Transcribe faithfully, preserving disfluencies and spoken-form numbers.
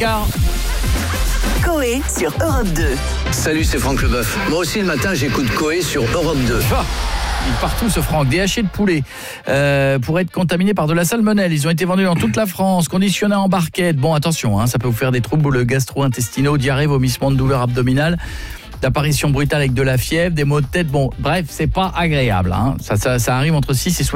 quart. Coé sur Europe deux. Salut, c'est Franck Leboeuf. Moi aussi, le matin, j'écoute Coé sur Europe deux. Oh, il part partout ce Franck. Des hachés de poulet euh, pourraient être contaminés par de la salmonelle. Ils ont été vendus dans toute la France, conditionnés en barquette. Bon, attention, hein, ça peut vous faire des troubles gastro-intestinaux, diarrhée, vomissements de douleur abdominale, d'apparition brutale avec de la fièvre, des maux de tête. Bon, bref, c'est pas agréable. Hein. Ça, ça, ça arrive entre six et